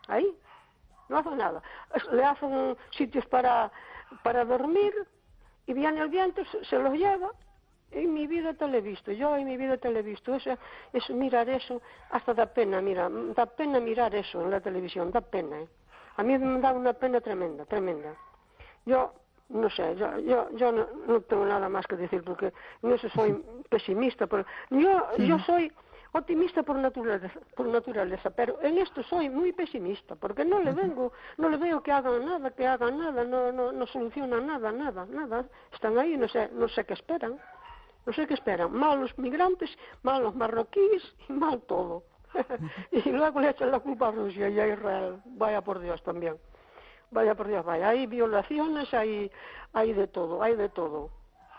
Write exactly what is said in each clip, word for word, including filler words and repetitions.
ahí, no hacen nada. Le hacen sitios para, para dormir y viene el viento, se los lleva. En mi vida te lo he visto, yo en mi vida te lo he visto. Eso, eso, mirar eso, hasta da pena, mira, da pena mirar eso en la televisión, da pena. ¿eh? A mí me da una pena tremenda, tremenda. Yo, no sé, yo, yo, yo no, no tengo nada más que decir, porque en eso soy pesimista. Pero yo, sí. yo soy optimista por naturaleza, por naturaleza, pero en esto soy muy pesimista, porque no le vengo, no le veo que hagan nada, que hagan nada, no, no, no solucionan nada, nada, nada. Están ahí, no sé, no sé qué esperan. No sé qué esperan, mal los migrantes, mal los marroquíes y mal todo. Y luego le echan la culpa a Rusia y a Israel. Vaya por Dios también. Vaya por Dios, vaya. Hay violaciones, hay, hay de todo, hay de todo.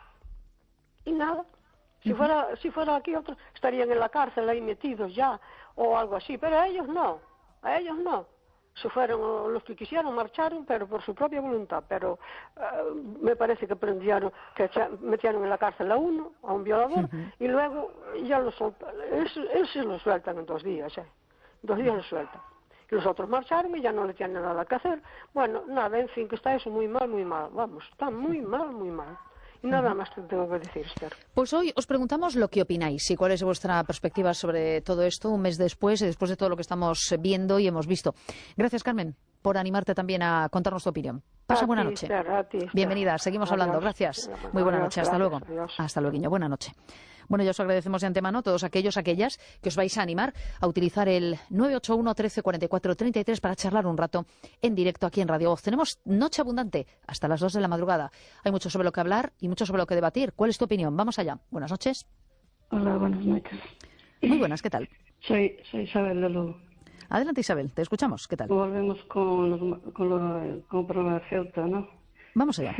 Y nada, si fuera, si fuera aquí otros estarían en la cárcel ahí metidos ya, o algo así, pero a ellos no, a ellos no. Se fueron los que quisieron, marcharon, pero por su propia voluntad. Pero uh, me parece que prendieron, que metieron en la cárcel a uno, a un violador, uh-huh. y luego ya lo soltaron. Él, él se lo sueltan en dos días, ¿eh? Dos días lo sueltan. Y los otros marcharon y ya no le tienen nada que hacer. Bueno, nada, en fin, que está eso muy mal, muy mal. Vamos, está muy mal, muy mal. Y nada más te tengo que decir, Esther. Pues hoy os preguntamos lo que opináis y cuál es vuestra perspectiva sobre todo esto un mes después y después de todo lo que estamos viendo y hemos visto. Gracias, Carmen, por animarte también a contarnos tu opinión. Pasa a buena ti, noche. Esther, a ti, Esther. Bienvenida, seguimos Adiós. hablando. Gracias. Muy buena noche. Hasta Adiós, luego. adiós. Hasta luego, buena noche. Bueno, ya os agradecemos de antemano a todos aquellos, aquellas que os vais a animar a utilizar el nueve ocho uno, trece, cuarenta y cuatro, treinta y tres para charlar un rato en directo aquí en Radio Voz. Tenemos noche abundante hasta las dos de la madrugada. Hay mucho sobre lo que hablar y mucho sobre lo que debatir. ¿Cuál es tu opinión? Vamos allá. Buenas noches. Hola, buenas noches. Muy buenas, ¿qué tal? Soy, soy Isabel de Lugo. Adelante, Isabel, te escuchamos. ¿Qué tal? Volvemos con, los, con, lo, con el problema de Ceuta, ¿no? Vamos allá.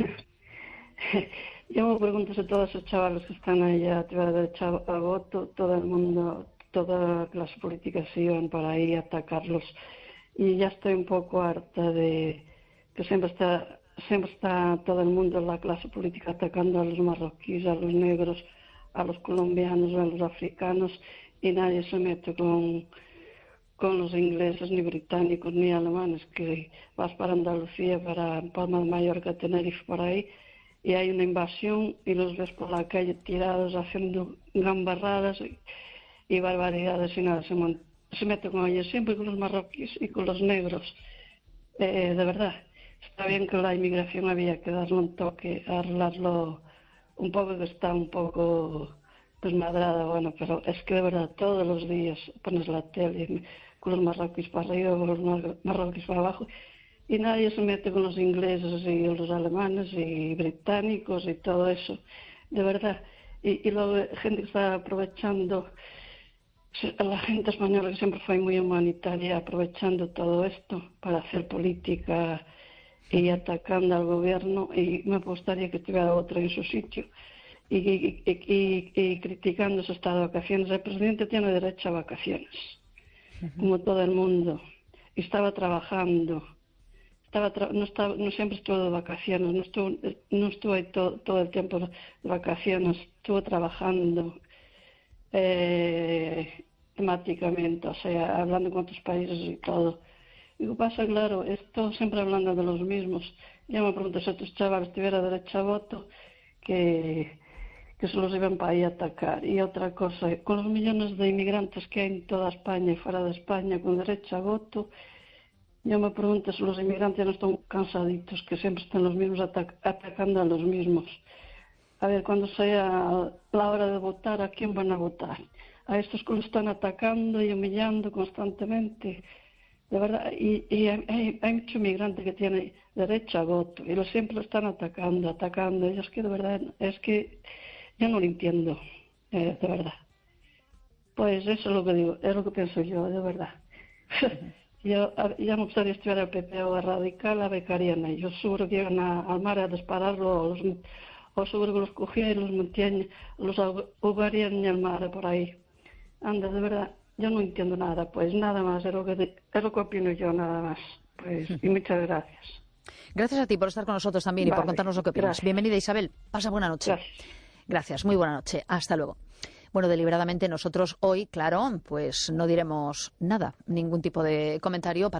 Yo me pregunto si todos esos chavales que están ahí a tirar derecha a voto, todo el mundo, toda clase política se iban para ahí a atacarlos. Y ya estoy un poco harta de que siempre está, siempre está todo el mundo, la clase política, atacando a los marroquíes, a los negros, a los colombianos, a los africanos, y nadie se mete con, con los ingleses, ni británicos, ni alemanes, que vas para Andalucía, para Palma de Mallorca, Tenerife, por ahí, y hay una invasión y los ves por la calle tirados haciendo gambarradas y, y barbaridades y nada, se, mon, se mete con ellos siempre con los marroquíes y con los negros. Eh, de verdad, está bien que la inmigración había que darle un toque, arreglarlo un poco, que está un poco desmadrada, bueno, pero es que de verdad todos los días pones la tele con los marroquíes para arriba, con los marroquíes para abajo, y nadie se mete con los ingleses y los alemanes y británicos y todo eso, de verdad. Y, y luego gente que está aprovechando, la gente española que siempre fue muy humanitaria, aprovechando todo esto para hacer política y atacando al gobierno, y me gustaría que tuviera otro en su sitio, y, y, y, y, y criticando su estado de vacaciones. El presidente tiene derecho a vacaciones, uh-huh. como todo el mundo, y estaba trabajando. Estaba tra no, estaba, no siempre estuvo de vacaciones, no estuvo, no estuvo ahí to todo el tiempo de vacaciones, estuvo trabajando eh, temáticamente, o sea, hablando con otros países y todo. Y lo que pasa, claro, esto siempre hablando de los mismos. Ya me pregunto si estos chavales tuvieran derecho a voto, que, que se los iban para ahí a atacar. Y otra cosa, con los millones de inmigrantes que hay en toda España y fuera de España con derecho a voto, yo me pregunto si los inmigrantes no están cansaditos, que siempre están los mismos atac atacando a los mismos. A ver, cuando sea la hora de votar, ¿a quién van a votar? A estos que los están atacando y humillando constantemente. De verdad, y, y hay, hay mucho inmigrante que tiene derecho a voto y los siempre lo están atacando, atacando. Y es que de verdad, es que yo no lo entiendo, eh, de verdad. Pues eso es lo que digo, es lo que pienso yo, de verdad. Yo ya me gustaría estudiar el P P o a Radical, a becarían ellos. Seguro que llegan a, al mar a dispararlo, o, los, o seguro que los cogían y los metían, los ahogarían en el mar por ahí. Anda, de verdad, yo no entiendo nada, pues nada más, es lo que, es lo que opino yo, nada más. Pues, y muchas gracias. Gracias a ti por estar con nosotros también y vale, por contarnos lo que opinas. Gracias. Bienvenida, Isabel. Pasa buena noche. Gracias. Gracias, muy buena noche. Hasta luego. Bueno, deliberadamente nosotros hoy, claro, pues no diremos nada, ningún tipo de comentario para